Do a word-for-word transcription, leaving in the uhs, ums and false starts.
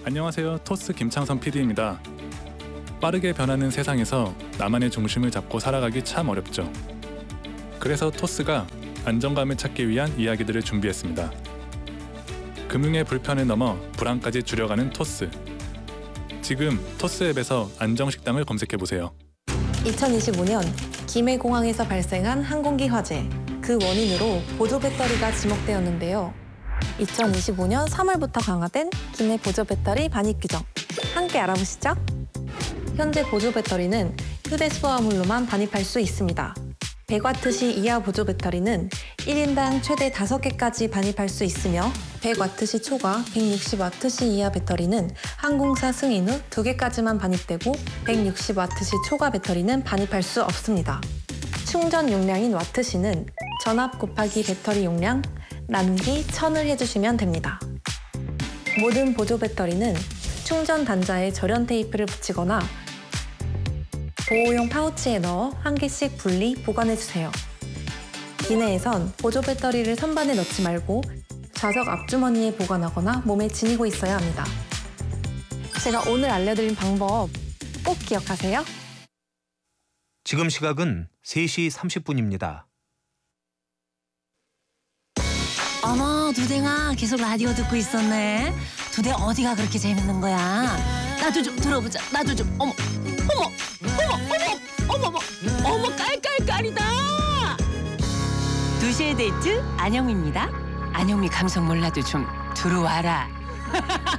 안녕하세요. 토스 김창선 피디입니다. 빠르게 변하는 세상에서 나만의 중심을 잡고 살아가기 참 어렵죠. 그래서 토스가 안정감을 찾기 위한 이야기들을 준비했습니다. 금융의 불편을 넘어 불안까지 줄여가는 토스. 지금 토스 앱에서 안정식당을 검색해보세요. 이천이십오 년 김해공항에서 발생한 항공기 화재. 그 원인으로 보조 배터리가 지목되었는데요. 이천이십오 년 삼월부터 강화된 기내 보조 배터리 반입 규정. 함께 알아보시죠. 현재 보조 배터리는 휴대 수화물로만 반입할 수 있습니다. 백 와트시 이하 보조 배터리는 일 인당 최대 다섯 개까지 반입할 수 있으며 백 와트시 초과 백육십 와트시 이하 배터리는 항공사 승인 후 두 개까지만 반입되고 백육십 와트시 초과 배터리는 반입할 수 없습니다. 충전 용량인 와트시는 전압 곱하기 배터리 용량 나누기 천을 해주시면 됩니다. 모든 보조 배터리는 충전 단자에 절연 테이프를 붙이거나 보호용 파우치에 넣어 한 개씩 분리 보관해주세요. 기내에선 보조 배터리를 선반에 넣지 말고 좌석 앞주머니에 보관하거나 몸에 지니고 있어야 합니다. 제가 오늘 알려드린 방법 꼭 기억하세요. 지금 시각은 세 시 삼십 분입니다. 어머, 두댕아, 계속 라디오 듣고 있었네. 두댕 어디가 그렇게 재밌는 거야? 나도 좀 들어보자. 나도 좀. 어머, 어머, 어머, 어머, 어머, 어머, 어머, 깔깔깔이다. 두 시의 데이트 안영미입니다. 안영미 감성 몰라도 좀 들어와라.